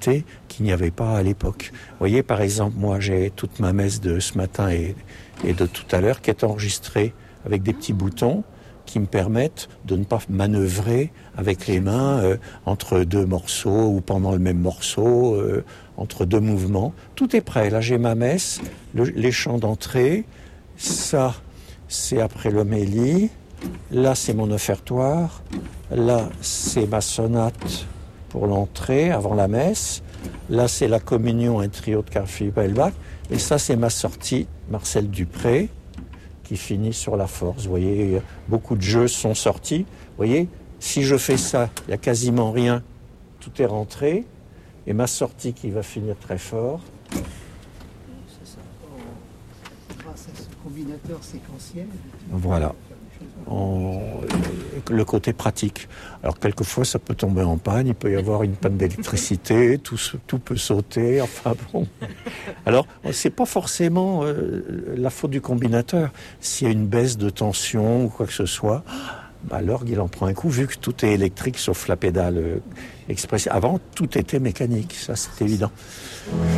qualité qu'il n'y avait pas à l'époque. Vous voyez, par exemple, moi j'ai toute ma messe de ce matin et de tout à l'heure qui est enregistrée avec des petits boutons qui me permettent de ne pas manœuvrer avec les mains entre deux morceaux ou pendant le même morceau, entre deux mouvements. Tout est prêt. Là, j'ai ma messe, les chants d'entrée. Ça, c'est après l'homélie. Là, c'est mon offertoire. Là, c'est ma sonate pour l'entrée, avant la messe. Là, c'est la communion, un trio de Carl Philipp Ellbach. Et ça, c'est ma sortie, Marcel Dupré, qui finit sur la force. Vous voyez, beaucoup de jeux sont sortis. Vous voyez, si je fais ça, il n'y a quasiment rien. Tout est rentré. Et ma sortie qui va finir très fort. C'est ça. Grâce à ce combinateur séquentiel. Voilà. Le côté pratique. Alors, quelquefois, ça peut tomber en panne. Il peut y avoir une panne d'électricité. Tout peut sauter. Enfin, bon. Alors, c'est pas forcément la faute du combinateur. S'il y a une baisse de tension ou quoi que ce soit, l'orgue, il en prend un coup, vu que tout est électrique sauf la pédale express. Avant, tout était mécanique. Ça, c'est évident.